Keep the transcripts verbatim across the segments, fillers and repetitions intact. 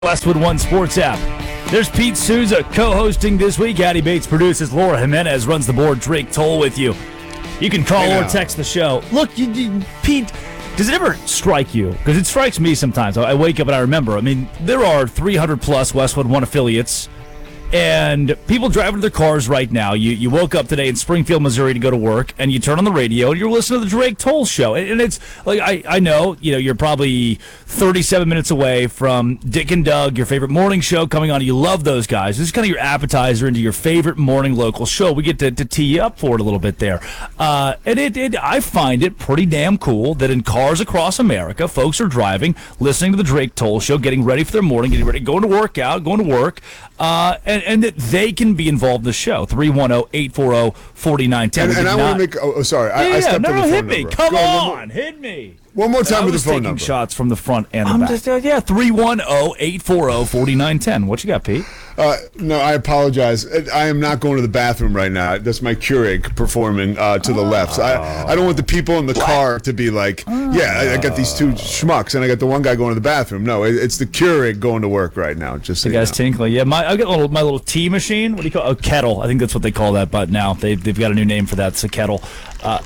Westwood One Sports app. There's Pete Souza co-hosting this week. Addy Bates produces. Laura Jimenez runs the board. Drake Toll with you. You can call or text the show. Look, you, you, Pete, does it ever strike you? Because it strikes me sometimes. I wake up and I remember. I mean, there are three hundred plus Westwood One affiliates, and people driving their cars right now. You you woke up today in Springfield, Missouri to go to work, and you turn on the radio, and you're listening to the Drake Toll Show. And it's like, I, I know, you know, you're probably thirty-seven minutes away from Dick and Doug, your favorite morning show coming on. You love those guys. This is kind of your appetizer into your favorite morning local show. We get to, to tee you up for it a little bit there. Uh, and it, it I find it pretty damn cool that in cars across America, folks are driving, listening to the Drake Toll Show, getting ready for their morning, getting ready, going to work out, going to work, uh, and, and that they can be involved in the show. three one zero, eight four zero, four nine one zero. And, and I want to make, oh, sorry, I, yeah, I stepped no, on the no, phone hit me. number. Come Go, on, one more, hit me. One more time I with the was phone taking number. shots from the front and the I'm back. just, uh, yeah, three one zero, eight four zero, four nine one zero. What you got, Pete? Uh, no, I apologize. I am not going to the bathroom right now. That's my Keurig performing uh, to the left. So I, I don't want the people in the what? car to be like, yeah, I, I got these two schmucks, and I got the one guy going to the bathroom. No, it, it's the Keurig going to work right now. Just so the guy's you know. tinkling. Yeah, my I got a little, my little tea machine. What do you call it? A kettle. I think that's what they call that. But now they they've got a new name for that. It's a kettle. Uh,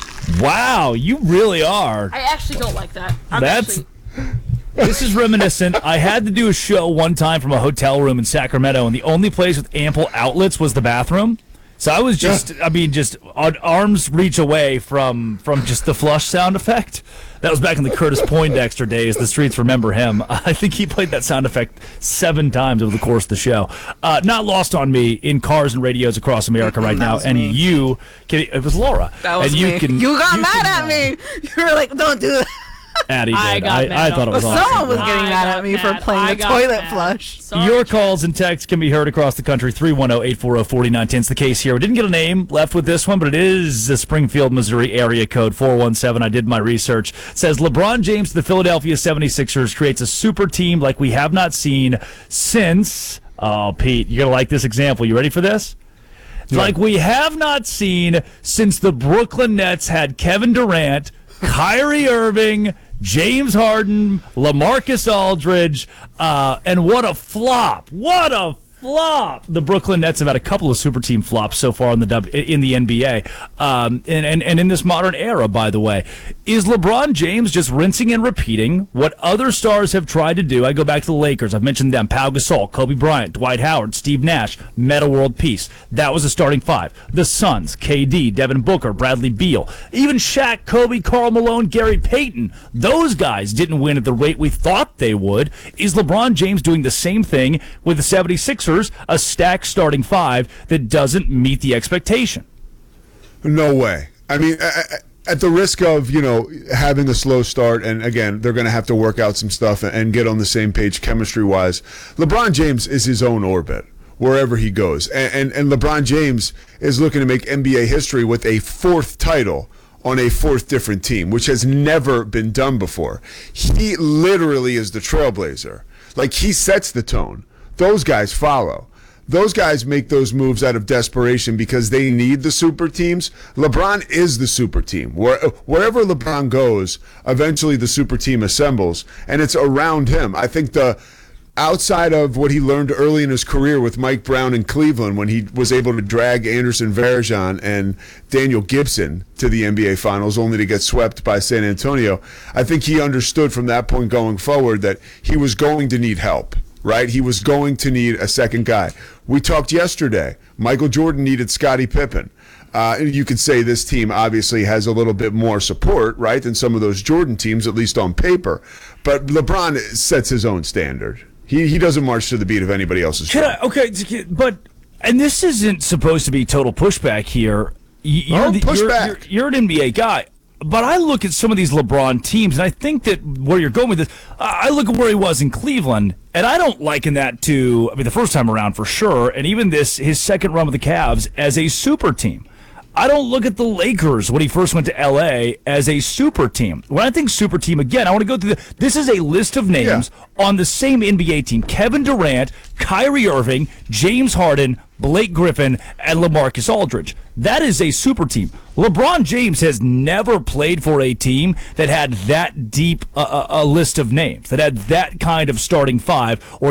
wow, you really are. I actually don't like that. I'm That's. actually... This is reminiscent. I had to do a show one time from a hotel room in Sacramento, and the only place with ample outlets was the bathroom. So I was just, yeah. I mean, just on arm's reach away from from just the flush sound effect. That was back in the Curtis Poindexter days. The streets remember him. I think he played that sound effect seven times over the course of the show. Uh, not lost on me in cars and radios across America right now. And me. you, can, it was Laura. That was and you me. Can, you got you mad can, at me. You were like, don't do that. Addie did. I, got I, mad I thought it was well, awesome. Someone was getting I mad at me mad. for playing I the toilet mad. flush. Sorry. Your calls and texts can be heard across the country. three one zero, eight four zero, four nine one zero. It's the case here. We didn't get a name left with this one, but it is the Springfield, Missouri area code four one seven. I did my research. It says LeBron James to the Philadelphia seventy-sixers creates a super team like we have not seen since. Oh, Pete, you're going to like this example. You ready for this? Yeah. Like we have not seen since the Brooklyn Nets had Kevin Durant, Kyrie Irving, James Harden, LaMarcus Aldridge, uh, and what a flop. What a flop. The Brooklyn Nets have had a couple of super team flops so far in the w- in the N B A. Um, and, and, and in this modern era, by the way. Is LeBron James just rinsing and repeating what other stars have tried to do? I go back to the Lakers. I've mentioned them. Pau Gasol, Kobe Bryant, Dwight Howard, Steve Nash, Meta World Peace. That was the starting five. The Suns, K D, Devin Booker, Bradley Beal. Even Shaq, Kobe, Karl Malone, Gary Payton. Those guys didn't win at the rate we thought they would. Is LeBron James doing the same thing with the seventy-sixers, a stacked starting five that doesn't meet the expectation? No way. I mean, I, I, at the risk of, you know, having a slow start, and again, they're going to have to work out some stuff and get on the same page chemistry-wise, LeBron James is his own orbit wherever he goes. And, and, and LeBron James is looking to make N B A history with a fourth title on a fourth different team, which has never been done before. He literally is the trailblazer. Like, he sets the tone. Those guys follow. Those guys make those moves out of desperation because they need the super teams. LeBron is the super team. Where, wherever LeBron goes, eventually the super team assembles, and it's around him. I think the outside of what he learned early in his career with Mike Brown in Cleveland, when he was able to drag Anderson Varejão and Daniel Gibson to the N B A Finals only to get swept by San Antonio, I think he understood from that point going forward that he was going to need help. Right? He was going to need a second guy. We talked yesterday. Michael Jordan needed Scottie Pippen. Uh, you could say this team obviously has a little bit more support, right, than some of those Jordan teams, at least on paper. But LeBron sets his own standard. He he doesn't march to the beat of anybody else's. Can I, okay, but, and this isn't supposed to be total pushback here. You're, oh, the, pushback. You're, you're, you're an N B A guy. But I look at some of these LeBron teams, and I think that where you're going with this, I look at where he was in Cleveland, and I don't liken that to, I mean, the first time around for sure, and even this, his second run with the Cavs as a super team. I don't look at the Lakers when he first went to L A as a super team. When I think super team, again, I want to go through the, this is a list of names yeah. on the same N B A team. Kevin Durant, Kyrie Irving, James Harden, Blake Griffin, and LaMarcus Aldridge. That is a super team. LeBron James has never played for a team that had that deep uh, a list of names, that had that kind of starting five, or